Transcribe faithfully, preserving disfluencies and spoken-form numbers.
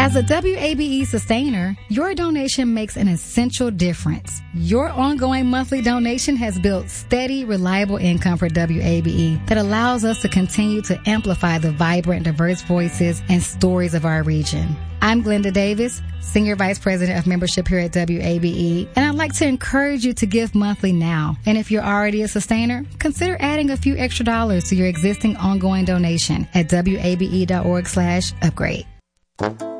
As a W A B E sustainer, your donation makes an essential difference. Your ongoing monthly donation has built steady, reliable income for W A B E that allows us to continue to amplify the vibrant, diverse voices and stories of our region. I'm Glenda Davis, Senior Vice President of Membership here at W A B E, and I'd like to encourage you to give monthly now. And if you're already a sustainer, consider adding a few extra dollars to your existing ongoing donation at W A B E dot org slash upgrade.